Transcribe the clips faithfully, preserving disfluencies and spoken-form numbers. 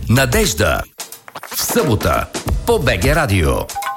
Надежда в събота по БГ Радио.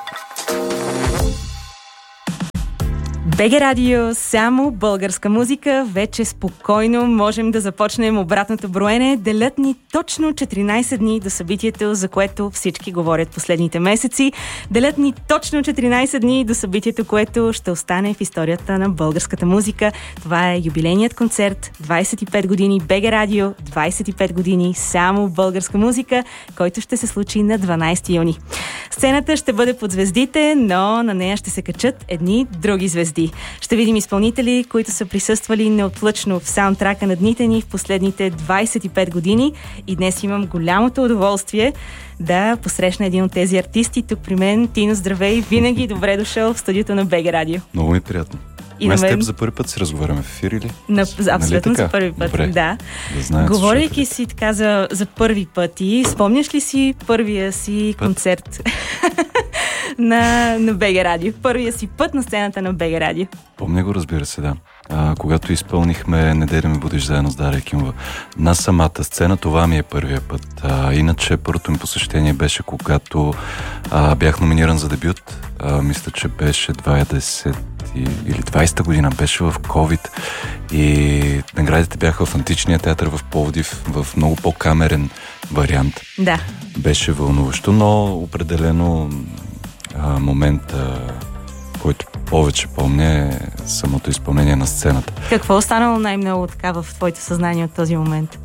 БГ Радио, само българска музика. Вече спокойно можем да започнем обратното броене. Делят ни точно четиринайсет дни до събитието, за което всички говорят последните месеци. Делят ни точно четиринайсет дни до събитието, което ще остане в историята на българската музика. Това е юбилейният концерт, двайсет и пет години БГ Радио, двайсет и пет години само българска музика, който ще се случи на дванайсети юни. Сцената ще бъде под звездите, но на нея ще се качат едни други звезди. Ще видим изпълнители, които са присъствали неотлъчно в саундтрака на дните ни в последните двайсет и пет години, и днес имам голямото удоволствие да посрещна един от тези артисти тук при мен. Тино, здравей! Винаги добре дошъл в студиото на БГ Радио. Много ми е приятно. И Ме с мен... теб за първи път си разговаряме в ефир или? На... Абсолютно нали за първи път, Добре. да. да знаят, Говорейки си така за, за първи пъти, спомняш ли си първия си път? концерт на, на БГ Радио? Първия си път на сцената на БГ Радио? Помня го, разбира се, да. А, когато изпълнихме "Неделя ме будиш" заедно с Дария Кимова на самата сцена, това ми е първия път. А, иначе първото ми посещение беше когато а, бях номиниран за дебют. А, мисля, че беше двайсет или двайсета година, беше в COVID и наградите бяха в Античния театър в Пловдив в много по-камерен вариант. Да. Беше вълнуващо, но определено а, момента, който повече помня, е самото изпълнение на сцената. Какво е останало най-много така в твоето съзнание от този момент?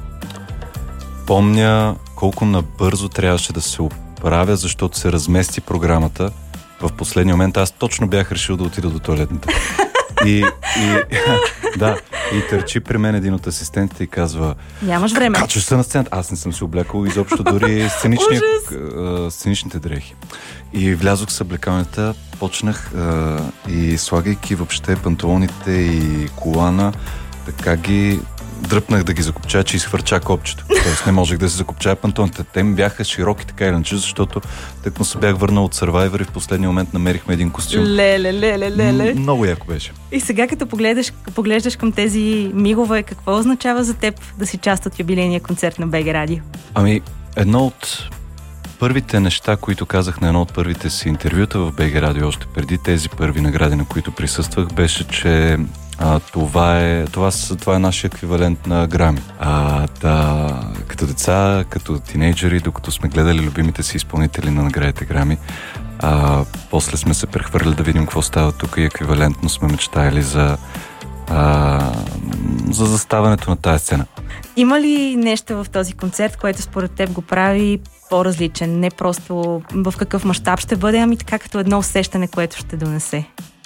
Помня колко набързо трябваше да се оправя, защото се размести програмата. В последния момент аз точно бях решил да отида до тоалетната. И, и, да, и търчи при мен един от асистентите и казва: нямаш време. Качваш се на сцената. Аз не съм се облякал изобщо дори сценичния, сценичните дрехи. И влязох с облекалнята, почнах а, и слагайки въобще панталоните и колана, така ги дръпнах да ги закопчая, че изхвърча копчето. Тоест не можех да се закопчая панталоните. Те ми бяха широки така или иначе, защото тъкмо се бях върнал от Survivor и в последния момент намерихме един костюм. Леле, леле, леле. М- много яко беше. И сега като погледаш, поглеждаш към тези мигове, какво означава за теб да си част от юбилейния концерт на БГ Радио? Ами, едно от първите неща, които казах на едно от първите си интервюта в БГ Радио, още преди тези първи награди, на които присъствах, беше, че а, това, е, това, това е нашия еквивалент на Грами. А, да, като деца, като тинейджери, докато сме гледали любимите си изпълнители на наградите Грами, а, после сме се прехвърли да видим какво става тук и еквивалентно сме мечтаяли за, а, за заставането на тази сцена. Има ли нещо в този концерт, което според теб го прави по-различен? Не просто в какъв мащаб ще бъде, ами така като едно усещане, което ще донесе?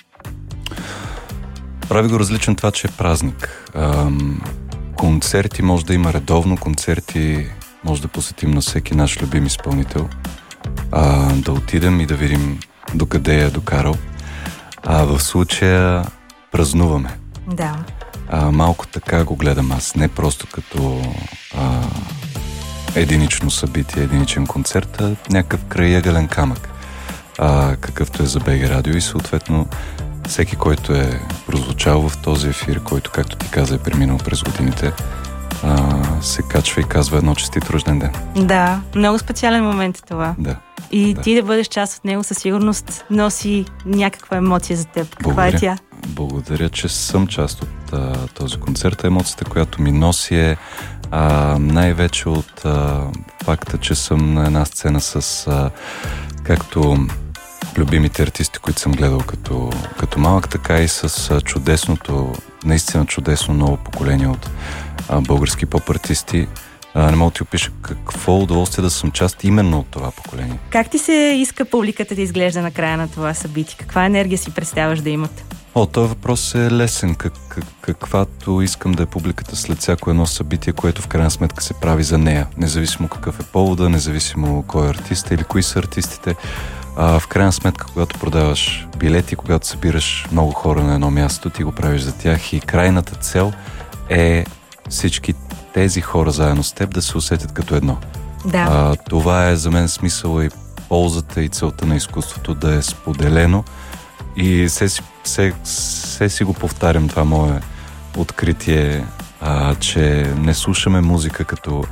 Прави го различен това, че е празник. Ам, концерти може да има редовно, концерти може да посетим на всеки наш любим изпълнител. А, да отидем и да видим докъде е докарал. А в случая празнуваме. Да. А, малко така го гледам аз. Не просто като а, единично събитие, единичен концерт, а някакъв крайъгълен камък, а, какъвто е за БГ Радио, и съответно всеки, който е прозвучал в този ефир, който, както ти каза, е преминал през годините, а, се качва и казва едно честит рожден ден. Да, много специален момент е това. Да. И да. ти да бъдеш част от него със сигурност носи някаква емоция за теб. Каква Благодаря. е тя? Благодаря, че съм част от а, този концерт. Емоцията, която ми носи, е а, най-вече от а, факта, че съм на една сцена с а, както любимите артисти, които съм гледал като, като малък, така и с а, чудесното, наистина чудесно ново поколение от а, български поп-артисти. А, не мога да ти опиша какво удоволствие да съм част именно от това поколение. Как ти се иска публиката да изглежда на края на това събитие? Каква енергия си представяш да имат? О, този въпрос е лесен. Как, как, каквато искам да е публиката след всяко едно събитие, което в крайна сметка се прави за нея. Независимо какъв е повода, независимо кой е артист или кои са артистите. А, в крайна сметка, когато продаваш билети, когато събираш много хора на едно място, ти го правиш за тях и крайната цел е всички тези хора заедно с теб да се усетят като едно. Да. А, това е за мен смисъла и ползата и целта на изкуството, да е споделено. И все, все, все си го повтарям това мое откритие, а, че не слушаме музика като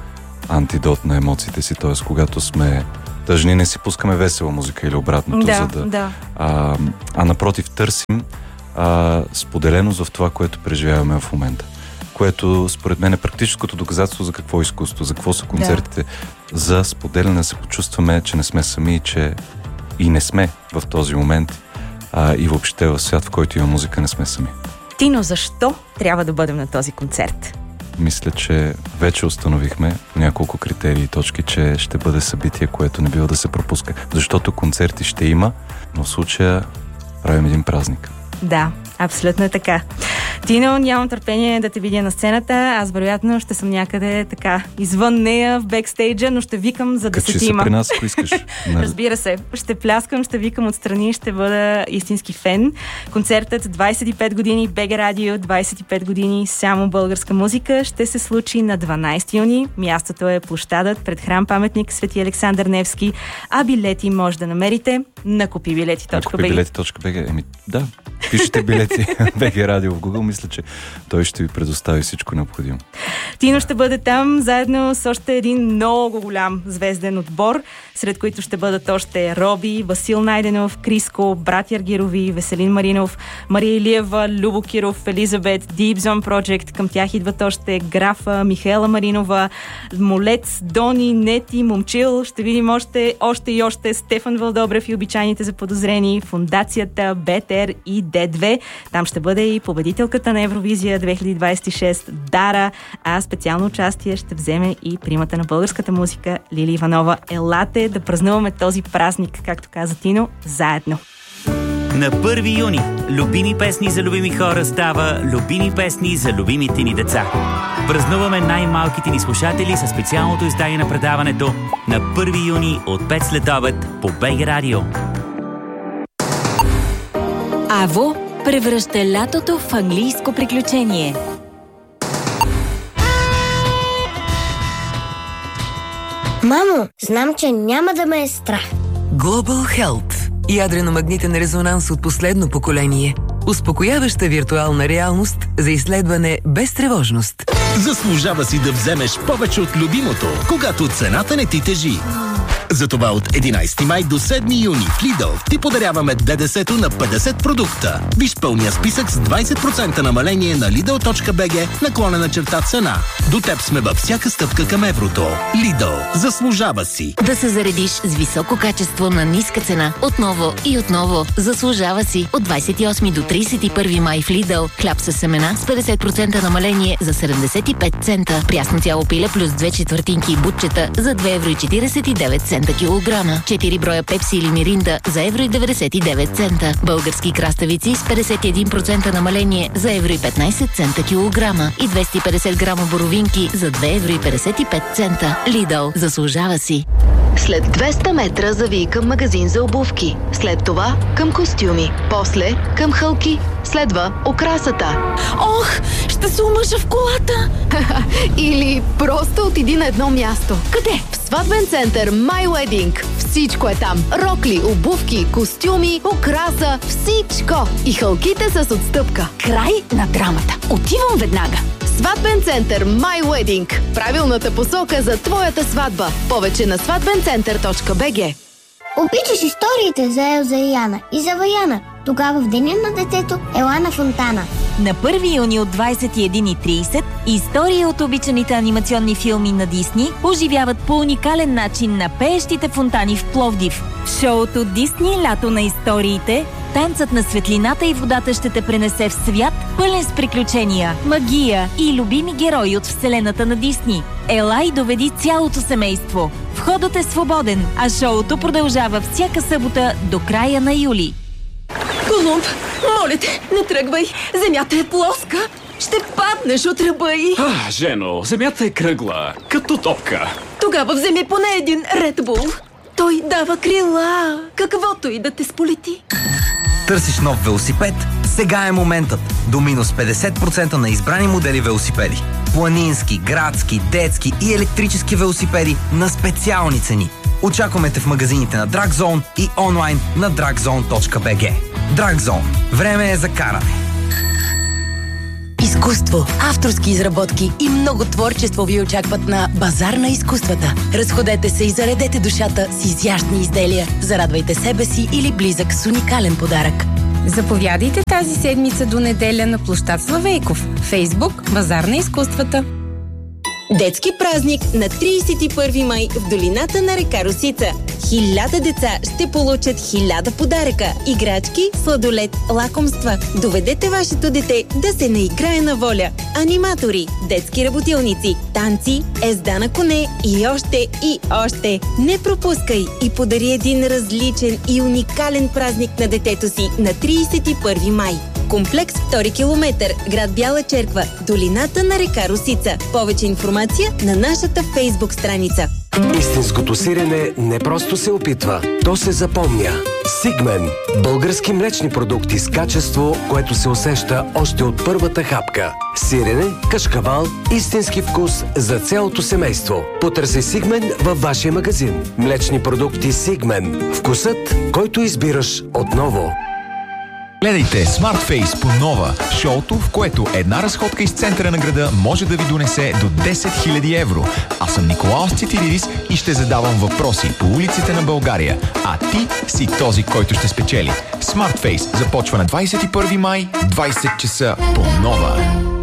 антидот на емоциите си, т.е. когато сме тъжни, не си пускаме весела музика или обратното, Да, за да... да. А, а напротив, търсим а, споделеност в това, което преживяваме в момента. Което според мен е практическото доказателство за какво е изкуство, за какво са концертите, да. За споделяне да се почувстваме, че не сме сами и че и не сме в този момент а, и въобще в свят, в който има музика, не сме сами. Тино, защо трябва да бъдем на този концерт? Мисля, че вече установихме няколко критерии и точки, че ще бъде събитие, което не бива да се пропуска. Защото концерти ще има, но в случая правим един празник. Да, абсолютно е така. Тино, нямам търпение да те видя на сцената. Аз вероятно ще съм някъде така извън нея в бекстейджа, но ще викам за десетима. Качи се при нас, ако искаш. Разбира се. Ще пляскам, ще викам отстрани, ще бъда истински фен. Концертът двайсет и пет години БГ Радио, двайсет и пет години само българска музика ще се случи на дванайсети юни. Мястото е площадът пред храм паметник Свети Александър Невски, а билети може да намерите на купи билети точка би джи. купи билети точка би джи. Еми, да, пишете билети БГ Радио в Google, мисля, че той ще ви предостави всичко необходимо. Тино ще бъде там, заедно с още един много голям звезден отбор, сред които ще бъдат още Роби, Васил Найденов, Криско, братя Аргирови, Веселин Маринов, Мария Илиева, Любо Киров, Елизабет, Deep Zone Project, към тях идват още Графа, Михаела Маринова, Молец, Дони, Нети, Момчил, ще видим още, още и още Стефан Вълдобрев и обичайните заподозрени, Фондацията, БТР и Д две. Там ще бъде и победителката на Евровизия две хиляди двайсет и шест Дара, а специално участие ще вземе и примата на българската музика Лили Иванова. Елате да празнуваме този празник, както каза Тино, заедно. На първи юни любими песни за любими хора става любими песни за любимите ни деца. Празнуваме най-малките ни слушатели със специалното издание на предаването на първи юни от пет след обед по БГ Радио. Аво превръща лятото в английско приключение. Мамо, знам, че няма да ме е страх. Global Health. Ядрено-магнитен резонанс от последно поколение. Успокояваща виртуална реалност за изследване без тревожност. Заслужава си да вземеш повече от любимото, когато цената не ти тежи. Затова от единайсети май до седми юни в Lidl ти подаряваме ДДС-то на петдесет продукта. Виж пълния списък с двайсет процента намаление на lidl точка би джи наклонена черта цена. До теб сме във всяка стъпка към еврото. Lidl. Заслужава си. Да се заредиш с високо качество на ниска цена. Отново и отново. Заслужава си. От двайсет и осми до трийсет и първи май в Lidl. Хляб със семена с петдесет процента намаление за седемдесет и пет цента. Прясно цяло пиле плюс две четвъртинки бутчета за две евро и четирийсет и девет цента килограма. четири броя пепси или миринда за евро и деветдесет и девет цента. Български краставици с петдесет и един процента намаление за евро и петнайсет цента килограма. И двеста и петдесет грама боровинки за две евро и петдесет и пет цента. Lidl. Заслужава си. След двеста метра завий към магазин за обувки. След това към костюми. После към хълки. Следва окрасата. Ох, ще се омъжа в колата. Или просто отиди на едно място. Къде? В сватбен център My Wedding. Всичко е там. Рокли, обувки, костюми, окраса, всичко. И хълките с отстъпка. Край на драмата. Отивам веднага. Сватбен център My Wedding. Правилната посока за твоята сватба. Повече на сватбен център точка би джи. Обичаш историите за Елза и Яна и за Ваяна. Тогава в деня на детето ела на фонтана. На първи юни от двайсет и една и трийсет истории от обичаните анимационни филми на Дисни оживяват по уникален начин на пеещите фонтани в Пловдив. В шоуто Дисни лято на историите танцът на светлината и водата ще те пренесе в свят, пълен с приключения, магия и любими герои от вселената на Дисни. Ела и доведи цялото семейство. Входът е свободен, а шоуто продължава всяка събота до края на юли. Колумб, моля те, не тръгвай. Земята е плоска. Ще паднеш от ръба й. А, Жено, земята е кръгла, като топка. Тогава вземи поне един Red Bull. Той дава крила, каквото и да те сполети. Търсиш нов велосипед? Сега е моментът. До минус петдесет процента на избрани модели велосипеди. Планински, градски, детски и електрически велосипеди на специални цени. Очакваме те в магазините на Dragzone и онлайн на dragzone точка би джи. Dragzone. Време е за каране. Изкуство, авторски изработки и много творчество ви очакват на Базар на изкуствата. Разходете се и заредете душата с изящни изделия. Зарадвайте себе си или близък с уникален подарък. Заповядайте тази седмица до неделя на площад Славейков. Фейсбук Базар на изкуствата. Детски празник на тридесет и първи май в долината на река Росица. Хиляда деца ще получат хиляда подаръка, играчки, сладолед, лакомства. Доведете вашето дете да се наиграе на воля. Аниматори, детски работилници, танци, езда на коне и още и още. Не пропускай и подари един различен и уникален празник на детето си на тридесет и първи май. Комплекс втори километър, град Бяла черква, долината на река Росица. Повече информация на нашата фейсбук страница. Истинското сирене не просто се опитва, то се запомня. Сигмен – български млечни продукти с качество, което се усеща още от първата хапка. Сирене, кашкавал, истински вкус за цялото семейство. Потърси Сигмен във вашия магазин. Млечни продукти Сигмен. Вкусът, който избираш отново. Гледайте SmartFace по нова, шоуто, в което една разходка из центъра на града може да ви донесе до десет хиляди евро. Аз съм Николаус Цитиридис и ще задавам въпроси по улиците на България. А ти си този, който ще спечели. SmartFace започва на двадесет и първи май, двадесет часа по нова.